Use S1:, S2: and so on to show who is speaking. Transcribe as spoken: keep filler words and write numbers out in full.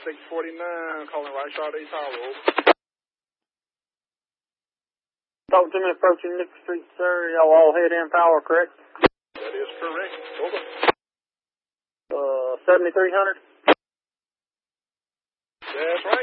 S1: six forty-nine, calling Right Shot East Hollow, over.
S2: Talk to me approaching Nick Street, sir. Y'all all head in power, correct?
S1: That is correct, over.
S2: Uh, seventy-three hundred?
S1: That's right.